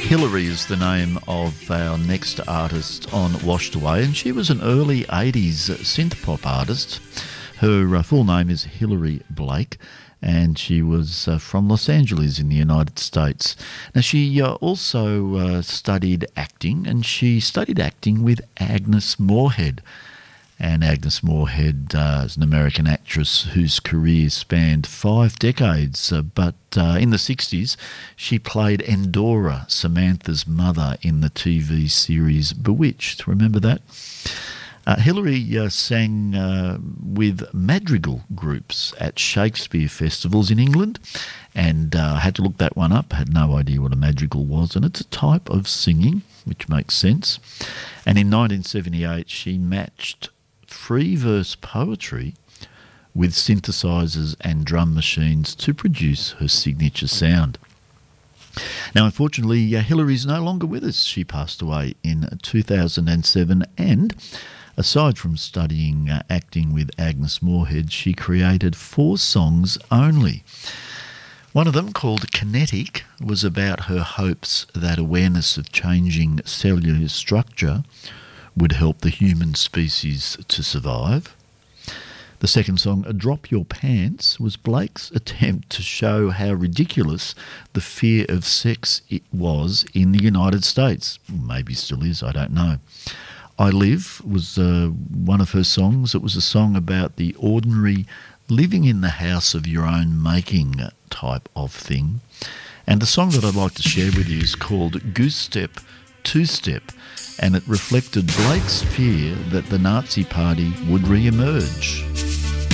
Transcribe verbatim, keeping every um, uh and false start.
Hillary is the name of our next artist on Washed Away, and she was an early eighties synth pop artist. Her uh, full name is Hillary Blake, and she was uh, from Los Angeles in the United States. Now, she uh, also uh, studied acting, and she studied acting with Agnes Moorehead. And Agnes Moorehead uh, is an American actress whose career spanned five decades, uh, but uh, in the sixties she played Endora, Samantha's mother, in the T V series Bewitched. Remember that? Uh, Hillary uh, sang uh, with madrigal groups at Shakespeare festivals in England, and I uh, had to look that one up. I had no idea what a madrigal was, and it's a type of singing, which makes sense. And in nineteen seventy-eight she matched free verse poetry with synthesizers and drum machines to produce her signature sound. Now, unfortunately, uh, Hillary's no longer with us. She passed away in two thousand seven, and aside from studying uh, acting with Agnes Moorehead, she created four songs only. One of them, called Kinetic, was about her hopes that awareness of changing cellular structure would help the human species to survive. The second song, Drop Your Pants, was Blake's attempt to show how ridiculous the fear of sex it was in the United States. Maybe still is, I don't know. I Live was uh, one of her songs. It was a song about the ordinary living in the house of your own making type of thing. And the song that I'd like to share with you is called Goose Step, Two Step, and it reflected Blake's fear that the Nazi Party would re-emerge.